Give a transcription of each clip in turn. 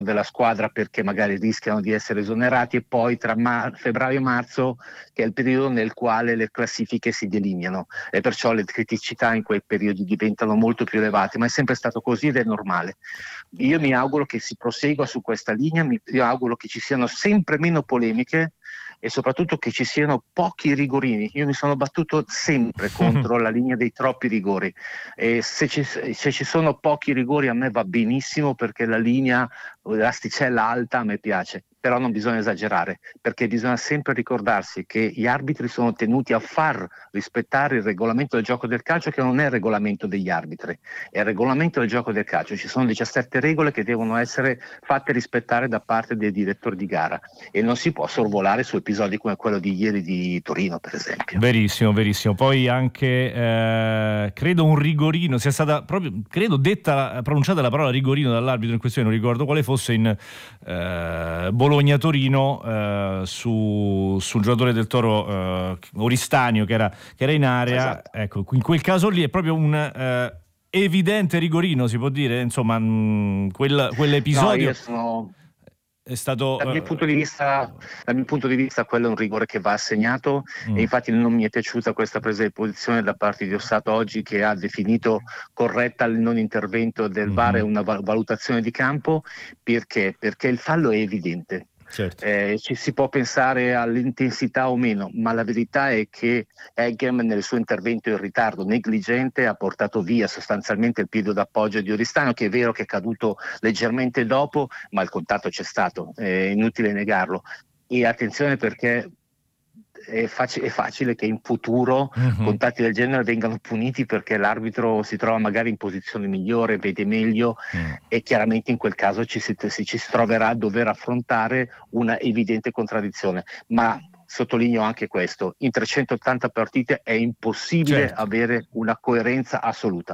della squadra perché magari rischiano di essere esonerati, e poi tra febbraio e marzo, che è il periodo nel quale le classifiche si delineano, e perciò le criticità in quei periodi diventano molto più elevate, ma è sempre stato così ed è normale. Io mi auguro che si prosegua su questa linea, io auguro che ci siano sempre meno polemiche e soprattutto che ci siano pochi rigorini. Io mi sono battuto sempre contro la linea dei troppi rigori, e se ci sono pochi rigori a me va benissimo, perché la linea, l'asticella alta a me piace, però non bisogna esagerare, perché bisogna sempre ricordarsi che gli arbitri sono tenuti a far rispettare il regolamento del gioco del calcio, che non è il regolamento degli arbitri, è il regolamento del gioco del calcio. Ci sono 17 regole che devono essere fatte rispettare da parte dei direttori di gara, e non si può sorvolare su episodi come quello di ieri di Torino, per esempio. Verissimo. Poi anche credo un rigorino sia stata proprio, credo pronunciata la parola rigorino dall'arbitro in questione, non ricordo quale fosse, in Bologna-Torino, su un giocatore del Toro, Oristanio, che era in area. Esatto. Ecco, in quel caso lì è proprio un evidente rigorino, si può dire, insomma, quell'episodio è stato dal mio punto di vista quello è un rigore che va assegnato, e infatti non mi è piaciuta questa presa di posizione da parte di Ossato oggi, che ha definito corretta il non intervento del VAR e una valutazione di campo. Perché il fallo è evidente. Certo. Ci si può pensare all'intensità o meno, ma la verità è che Eggem, nel suo intervento in ritardo negligente, ha portato via sostanzialmente il piede d'appoggio di Oristano, che è vero che è caduto leggermente dopo, ma il contatto c'è stato, è inutile negarlo. E attenzione, perché è facile che in futuro contatti del genere vengano puniti, perché l'arbitro si trova magari in posizione migliore, vede meglio, e chiaramente in quel caso ci si troverà a dover affrontare una evidente contraddizione. Ma sottolineo anche questo: in 380 partite è impossibile avere una coerenza assoluta.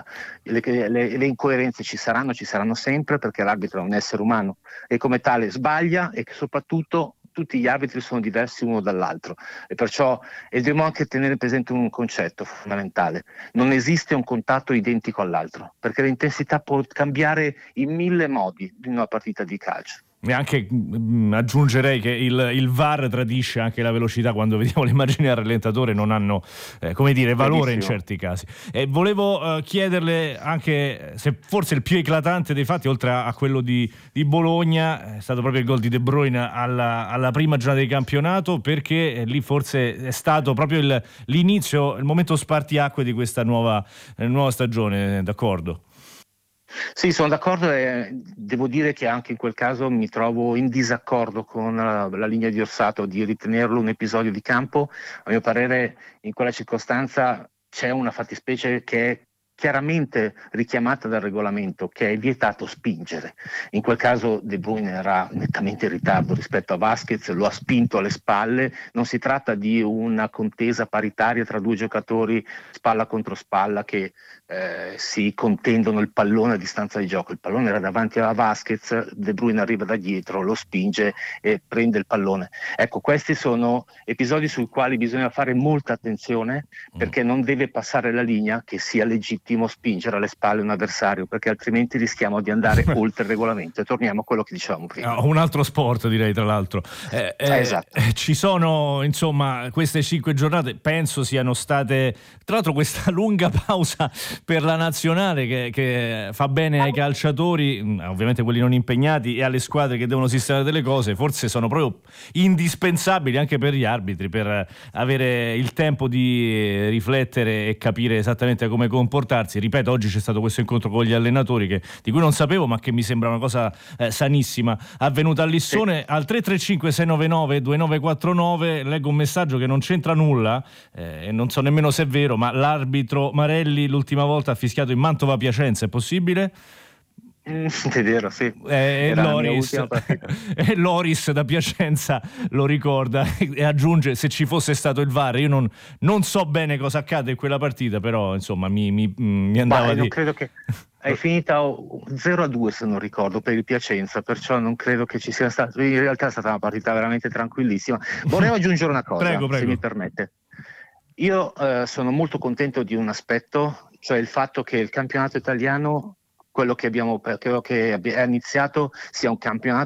Le incoerenze ci saranno sempre, perché l'arbitro è un essere umano e come tale sbaglia, e che soprattutto tutti gli arbitri sono diversi uno dall'altro, e perciò dobbiamo anche tenere presente un concetto fondamentale: non esiste un contatto identico all'altro, perché l'intensità può cambiare in 1000 modi in una partita di calcio. E anche aggiungerei che il VAR tradisce anche la velocità. Quando vediamo le immagini al rallentatore non hanno valore in certi casi. E volevo chiederle anche se forse il più eclatante dei fatti, oltre a quello di Bologna, è stato proprio il gol di De Bruyne alla prima giornata di campionato, perché lì forse è stato proprio l'inizio, il momento spartiacque di questa nuova stagione, d'accordo? Sì, sono d'accordo, e devo dire che anche in quel caso mi trovo in disaccordo con la linea di Orsato di ritenerlo un episodio di campo. A mio parere in quella circostanza c'è una fattispecie che è chiaramente richiamata dal regolamento, che è vietato spingere. In quel caso De Bruyne era nettamente in ritardo rispetto a Vasquez, lo ha spinto alle spalle. Non si tratta di una contesa paritaria tra due giocatori spalla contro spalla che si contendono il pallone a distanza di gioco. Il pallone era davanti a Vasquez, De Bruyne arriva da dietro, lo spinge e prende il pallone. Ecco, questi sono episodi sui quali bisogna fare molta attenzione, perché non deve passare la linea che sia legittimo spingere alle spalle un avversario, perché altrimenti rischiamo di andare oltre il regolamento, e torniamo a quello che dicevamo prima. Un altro sport, direi, tra l'altro. Esatto. Ci sono, insomma, queste 5 giornate, penso siano state, tra l'altro, questa lunga pausa per la nazionale che fa bene ai calciatori, ovviamente quelli non impegnati, e alle squadre che devono sistemare delle cose. Forse sono proprio indispensabili anche per gli arbitri, per avere il tempo di riflettere e capire esattamente come comportarsi. Ripeto, oggi c'è stato questo incontro con gli allenatori di cui non sapevo, ma che mi sembra una cosa sanissima, avvenuta a Lissone. Al 335 699 2949 leggo un messaggio che non c'entra nulla, e non so nemmeno se è vero, ma l'arbitro Marelli l'ultima volta ha fischiato in Mantova-Piacenza, è possibile? È vero, sì. Loris da Piacenza lo ricorda e aggiunge: se ci fosse stato il VAR. Io non so bene cosa accade in quella partita, però insomma mi andava di... Non credo che... È finita 0-2 se non ricordo per il Piacenza, perciò non credo che ci sia stato. In realtà è stata una partita veramente tranquillissima. Vorrei aggiungere una cosa, prego. Se mi permette. Io sono molto contento di un aspetto, cioè il fatto che il campionato italiano quello che è iniziato sia un campionato